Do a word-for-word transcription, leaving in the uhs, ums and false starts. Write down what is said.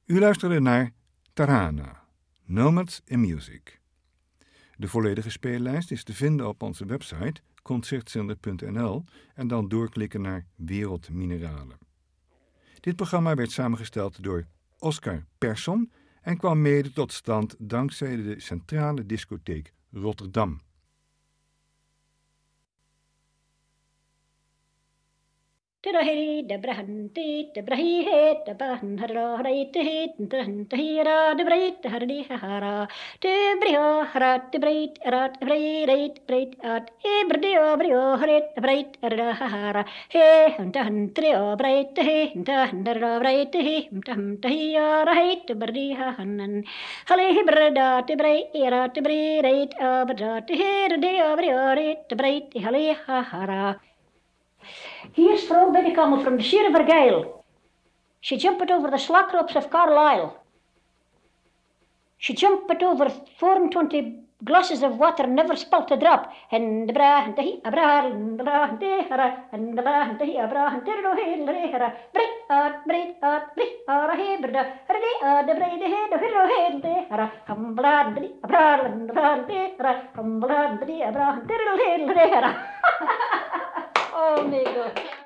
U luisterde naar Tarana, Nomads in Music. De volledige speellijst is te vinden op onze website concertzender punt n l en dan doorklikken naar Wereldmineralen. Dit programma werd samengesteld door Oscar Persson en kwam mede tot stand dankzij de Centrale Discotheek Rotterdam. Tirahi de brahanti de brahi het de bahan hara hara te het de tahira de breit hardi hara te brio hara te breit rat brei reit breit at e brio brio haret breit hara hara he hanta hantrio breit he hanta hantara breit he hanta tahia reit brdi hanan hale breda te brei rat brei reit abra te her de brio reit breit hale hara. Here's Frau Binnenkomen from the Sheer Vergeil. She jumped over the slack ropes of Carlisle. She jumped over four and twenty glasses of water, never spilt a drop. And the bra and the he a bra and the bra and the hara and the bra and the he a bra and the ro he the hara break out break out break out a he brda hara a the break the he the ro he the hara come bra and the a bra and the bra and the hara come bra and the a bra and the ro he the hara. Oh my God.